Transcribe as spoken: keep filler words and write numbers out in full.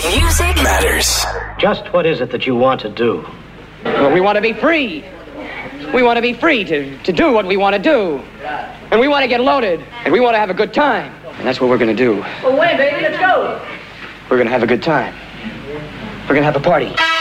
Music matters. Just what is it that you want to do? Well, we want to be free. We want to be free to, to do what we want to do. And we want to get loaded. And we want to have a good time. And that's what we're going to do. Well, wait, baby, let's go. We're going to have a good time. We're going to have a party.